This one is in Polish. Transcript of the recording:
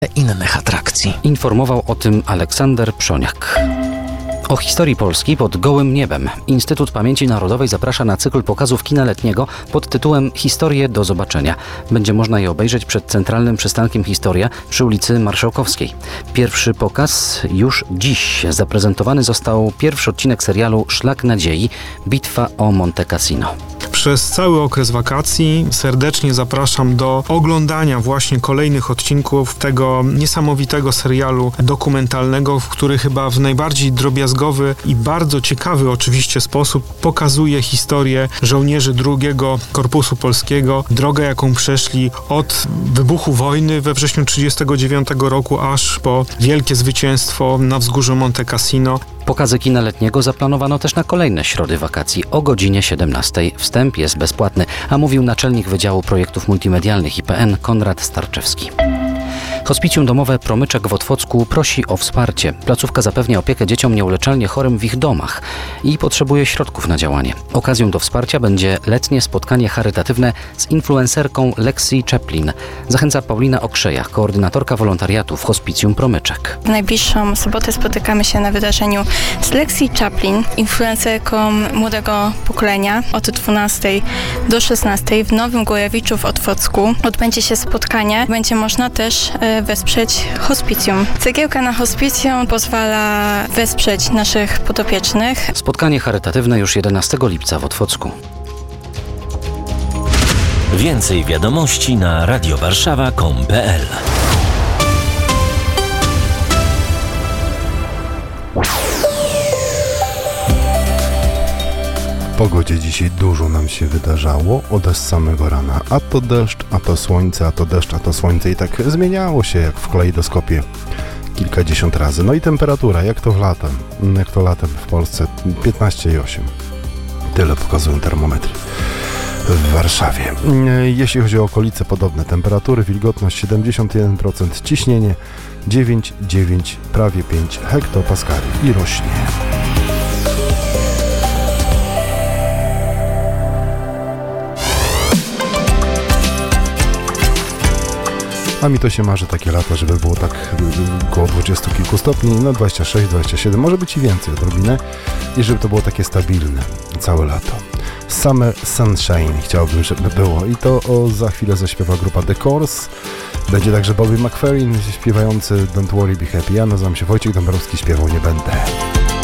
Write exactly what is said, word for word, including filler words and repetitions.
innych atrakcji. Informował o tym Aleksander Przoniak. O historii Polski pod gołym niebem. Instytut Pamięci Narodowej zaprasza na cykl pokazów kina letniego pod tytułem Historie do zobaczenia. Będzie można je obejrzeć przed centralnym przystankiem Historia przy ulicy Marszałkowskiej. Pierwszy pokaz już dziś. Zaprezentowany został pierwszy odcinek serialu Szlak Nadziei – Bitwa o Monte Cassino. Przez cały okres wakacji serdecznie zapraszam do oglądania właśnie kolejnych odcinków tego niesamowitego serialu dokumentalnego, w który chyba w najbardziej drobiazgowy i bardzo ciekawy oczywiście sposób pokazuje historię żołnierzy drugiego Korpusu Polskiego, drogę jaką przeszli od wybuchu wojny we wrześniu tysiąc dziewięćset trzydziestego dziewiątego roku aż po wielkie zwycięstwo na wzgórzu Monte Cassino. Pokazy kina letniego zaplanowano też na kolejne środy wakacji o godzinie siedemnastej. Wstęp jest bezpłatny, a mówił naczelnik Wydziału Projektów Multimedialnych I P N Konrad Starczewski. Hospicjum domowe Promyczek w Otwocku prosi o wsparcie. Placówka zapewnia opiekę dzieciom nieuleczalnie chorym w ich domach i potrzebuje środków na działanie. Okazją do wsparcia będzie letnie spotkanie charytatywne z influencerką Lexi Chaplin. Zachęca Paulina Okrzeja, koordynatorka wolontariatu w Hospicjum Promyczek. W najbliższą sobotę spotykamy się na wydarzeniu z Lexi Chaplin, influencerką młodego pokolenia, od dwunastej do szesnastej w Nowym Górowiczu w Otwocku. Odbędzie się spotkanie, będzie można też wesprzeć hospicjum. Cegiełka na hospicjum pozwala wesprzeć naszych podopiecznych. Spotkanie charytatywne już jedenastego lipca w Otwocku. Więcej wiadomości na radiowarszawa kropka com kropka pe el. W pogodzie dzisiaj dużo nam się wydarzało od samego rana. A to deszcz, a to słońce, a to deszcz, a to słońce i tak zmieniało się jak w kalejdoskopie kilkadziesiąt razy. No i temperatura, jak to w latem, jak to latem w Polsce, piętnaście i osiem. Tyle pokazują termometry w Warszawie. Jeśli chodzi o okolice, podobne temperatury, wilgotność siedemdziesiąt jeden procent, ciśnienie dziewięć przecinek dziewięć, prawie pięć hektopaskali i rośnie. A mi to się marzy takie lata, żeby było tak około dwudziestu kilku stopni, no dwadzieścia sześć, dwadzieścia siedem, może być i więcej odrobinę i żeby to było takie stabilne całe lato. Summer Sunshine chciałbym, żeby było i to o, za chwilę zaśpiewa grupa The Course. Będzie także Bobby McFerrin śpiewający Don't Worry Be Happy. Ja nazywam się Wojciech Dąbrowski, śpiewał nie będę.